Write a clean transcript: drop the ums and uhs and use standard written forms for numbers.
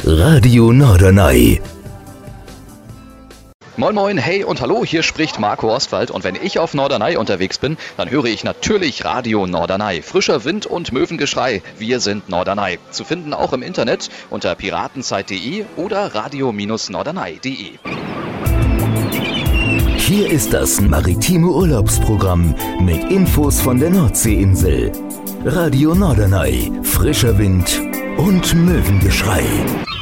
Radio Norderney. Moin moin, hey und hallo, hier spricht Marco Oswald und wenn ich auf Norderney unterwegs bin, dann höre ich natürlich Radio Norderney. Frischer Wind und Möwengeschrei, wir sind Norderney. Zu finden auch im Internet unter piratenzeit.de oder radio-norderney.de. Hier ist das maritime Urlaubsprogramm mit Infos von der Nordseeinsel. Radio Norderney, frischer Wind und Möwengeschrei.